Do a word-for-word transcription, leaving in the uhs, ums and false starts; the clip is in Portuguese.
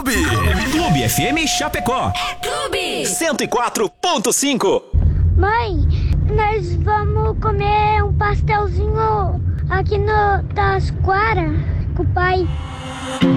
Clube. Clube F M Chapecó. É Clube. cento e quatro ponto cinco. Mãe, nós vamos comer um pastelzinho aqui no Tasquara com o pai.